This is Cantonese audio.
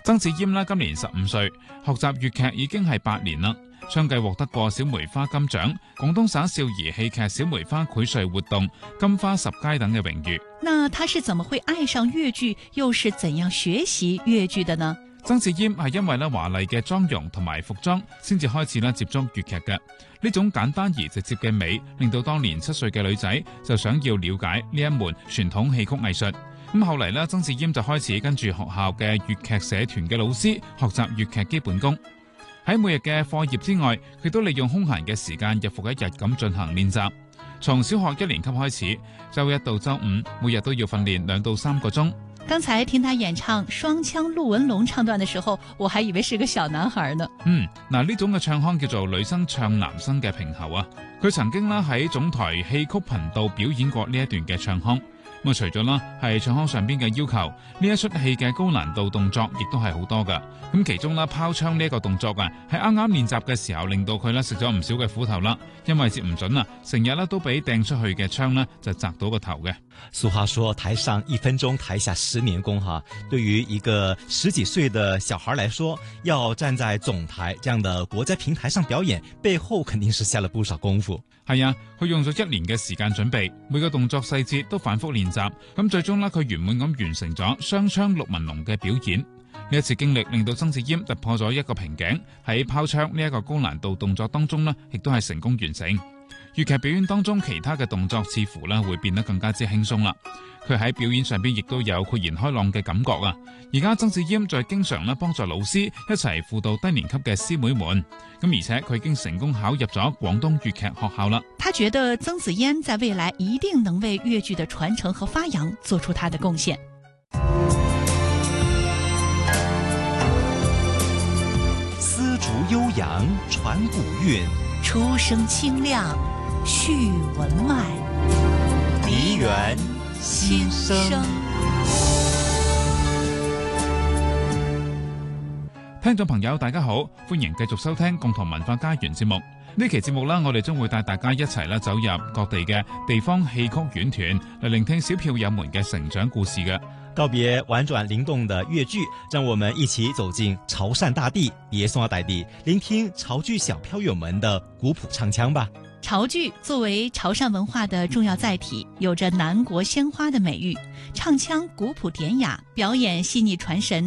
曾志嫣啦，今年15歲，學習粵劇已經係8年啦，相繼獲得過小梅花金獎、廣東省少兒戲劇小梅花薈萃活動、金花十佳等嘅榮譽。 那他是怎麼會愛上粵劇，又是怎樣學習粵劇的呢？ 曾志嫣係因為華麗嘅妝容同埋服裝，先至開始接觸粵劇嘅。呢種簡單而直接嘅美，令到當年7歲嘅女仔就想要了解呢一門傳統戲曲藝術。咁後嚟曾志嫣就開始跟住學校嘅粵劇社團嘅老師學習粵劇基本功。喺每日嘅課業之外，佢都利用空閒嘅時間日復一日咁進行練習。從小學1年級開始，周一到周五每日都要訓練2到3個鐘。 剛才聽他演唱雙腔陸文龍唱段的時候，我還以為是個小男孩呢。 呢種嘅唱腔叫做女生唱男生嘅平喉啊。佢曾經喺總台戲曲頻道表演過呢一段嘅唱腔。咁除咗係唱腔上邊嘅要求，呢一出戲嘅高難度動作亦都係好多噶。咁其中拋槍呢一個動作啊，係啱啱練習嘅時候令到佢食咗唔少嘅苦頭啦，因為接唔準啊，成日都俾掟出去嘅槍就砸到個頭嘅。 俗話說台上1分鐘，台下10年功哈。對於一個10幾歲的小孩來說，要站在總台這樣的國家平台上表演，背後肯定是下了不少功夫。 係啊，佢用咗1年嘅時間準備，每個動作細節都反覆練習，咁最終佢圓滿咁完成咗雙槍陸文龍嘅表演。呢一次經歷令到曾志嫣突破咗一個瓶頸，喺拋槍呢一個高難度動作當中亦都係成功完成。粵劇表演當中其他嘅動作似乎會變得更加之輕鬆啦。佢喺表演上邊亦都有豁然開朗嘅感覺啊！而家曾志嫣再經常幫助老師一齊輔導低年級嘅師妹們，咁而且佢已經成功考入咗廣東粵劇學校啦。 他覺得曾子嫣在未來一定能為粵劇的傳承和發揚做出他的貢獻。 絲竹悠揚傳古韻， 出聲清亮續文脈， 梨園心聲。 聽眾朋友大家好，歡迎繼續收聽共同文化家園節目。呢期節目我哋將會帶大家一齊走入各地嘅地方戲曲院團，嚟聆聽小票友們嘅成長故事嘅。 告別婉轉靈動的粵劇，讓我們一起走進潮汕大地，別送到大地，聆聽潮劇小票友們的古樸唱腔吧。 潮劇作為潮汕文化的重要載體，有着南國鮮花的美譽，唱腔古樸典雅，表演細膩傳神，